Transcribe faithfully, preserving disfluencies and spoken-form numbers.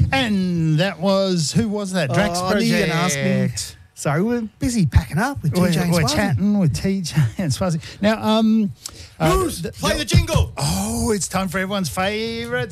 And that was, who was that? Drax Oh, I knew you were Project. going to ask me. Sorry, we're busy packing up with T We're, J and we're Swazi. chatting with T J and Swazi. Now, um, uh, Bruce, play the jingle. oh, it's time for everyone's favourite